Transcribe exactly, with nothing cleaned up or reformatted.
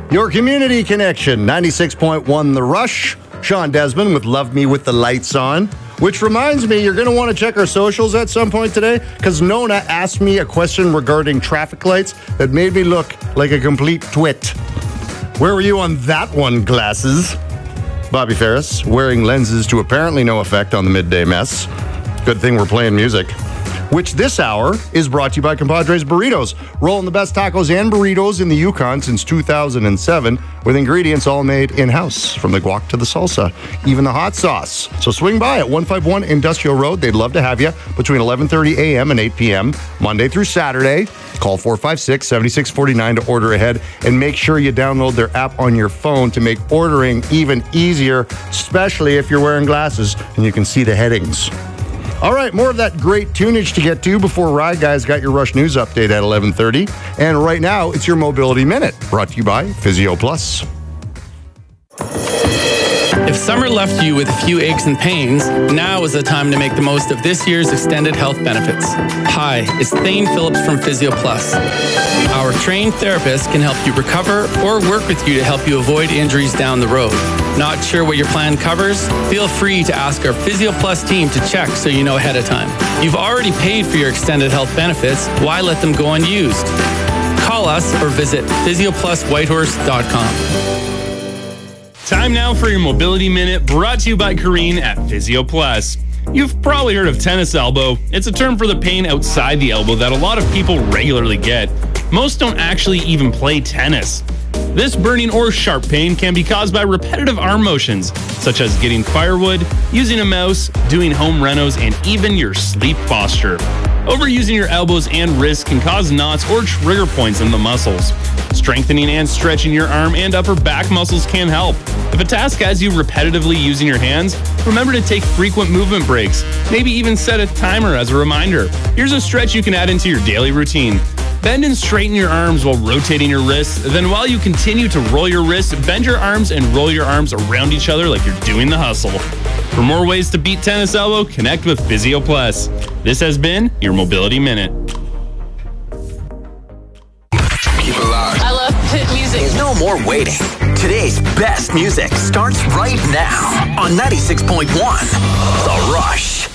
Your community connection, ninety-six point one The Rush. Sean Desmond with Love Me With the Lights On. Which reminds me, you're going to want to check our socials at some point today, because Nona asked me a question regarding traffic lights that made me look like a complete twit. Where were you on that one, glasses? Bobby Ferris, wearing lenses to apparently no effect on the midday mess. Good thing we're playing music. Which this hour is brought to you by Compadres Burritos. Rolling the best tacos and burritos in the Yukon since two thousand seven, with ingredients all made in-house, from the guac to the salsa, even the hot sauce. So swing by at one fifty-one Industrial Road. They'd love to have you between eleven thirty a.m. and eight p.m. Monday through Saturday. Call four five six, seven six four nine to order ahead, and make sure you download their app on your phone to make ordering even easier, especially if you're wearing glasses and you can see the headings. All right, more of that great tunage to get to before Ride Guys got your Rush News update at eleven thirty. And right now, it's your Mobility Minute, brought to you by Physio Plus. If summer left you with a few aches and pains, now is the time to make the most of this year's extended health benefits. Hi, it's Thane Phillips from Physio Plus. Our trained therapists can help you recover or work with you to help you avoid injuries down the road. Not sure what your plan covers? Feel free to ask our Physio Plus team to check so you know ahead of time. You've already paid for your extended health benefits. Why let them go unused? Call us or visit physio plus whitehorse dot com. Time now for your Mobility Minute, brought to you by Kareen at Physio Plus. You've probably heard of tennis elbow. It's a term for the pain outside the elbow that a lot of people regularly get. Most don't actually even play tennis. This burning or sharp pain can be caused by repetitive arm motions, such as getting firewood, using a mouse, doing home renos, and even your sleep posture. Overusing your elbows and wrists can cause knots or trigger points in the muscles. Strengthening and stretching your arm and upper back muscles can help. If a task has you repetitively using your hands, remember to take frequent movement breaks. Maybe even set a timer as a reminder. Here's a stretch you can add into your daily routine. Bend and straighten your arms while rotating your wrists. Then while you continue to roll your wrists, bend your arms and roll your arms around each other like you're doing the hustle. For more ways to beat tennis elbow, connect with Physio Plus. This has been your Mobility Minute. Keep it locked. I love hit music. There's no more waiting. Today's best music starts right now on ninety-six point one The Rush.